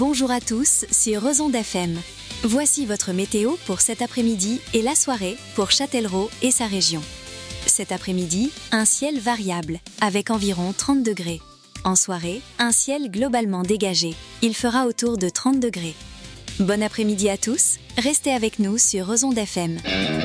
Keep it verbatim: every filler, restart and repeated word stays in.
Bonjour à tous sur Ozonde F M. Voici votre météo pour cet après-midi et la soirée pour Châtellerault et sa région. Cet après-midi, un ciel variable, avec environ trente degrés. En soirée, un ciel globalement dégagé. Il fera autour de trente degrés. Bon après-midi à tous, restez avec nous sur Ozonde F M.